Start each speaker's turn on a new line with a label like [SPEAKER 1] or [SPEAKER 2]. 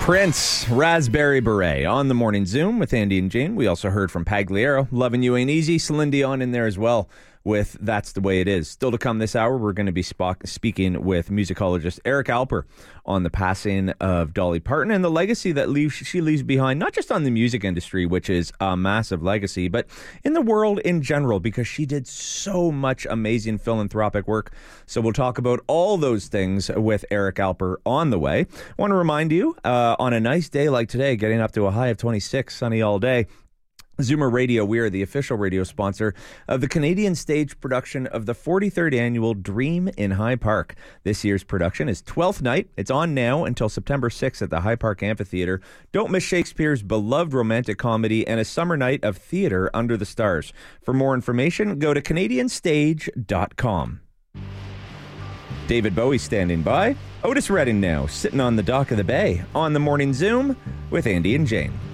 [SPEAKER 1] Prince, Raspberry Beret on the Morning Zoom with Andy and Jane. We also heard from Pagliaro, Lovin' You Ain't Easy, Celine Dion in there as well with That's the Way It Is. Still to come this hour, we're going to be speaking with musicologist Eric Alper on the passing of Dolly Parton and the legacy that she leaves behind, not just on the music industry, which is a massive legacy, but in the world in general, because she did so much amazing philanthropic work. So we'll talk about all those things with Eric Alper on the way. I want to remind you, on a nice day like today, getting up to a high of 26, sunny all day, Zoomer Radio, we are the official radio sponsor of the Canadian stage production of the 43rd annual Dream in High Park. This year's production is 12th night. It's on now until September 6th at the High Park Amphitheatre. Don't miss Shakespeare's beloved romantic comedy and a summer night of theatre under the stars. For more information, go to canadianstage.com. David Bowie standing by. Otis Redding now, sitting on the dock of the bay on the Morning Zoom with Andy and Jane.